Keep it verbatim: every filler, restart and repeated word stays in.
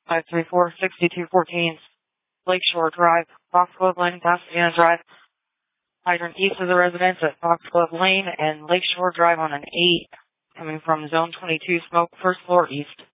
five three four, six two one four, Lakeshore Drive, Foxglove Lane, Pasadena Drive. Hydrant east of the residence at Foxglove Lane and Lakeshore Drive on an eight, coming from Zone twenty-two, smoke, first floor east.